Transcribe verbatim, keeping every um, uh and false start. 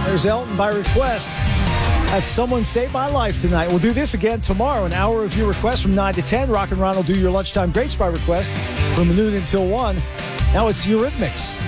There's Elton by request. That's Someone Saved My Life tonight. We'll do this again tomorrow. An hour of your requests from nine to ten. Rock and Ron will do your lunchtime greats by request from noon until one. Now it's Eurythmics.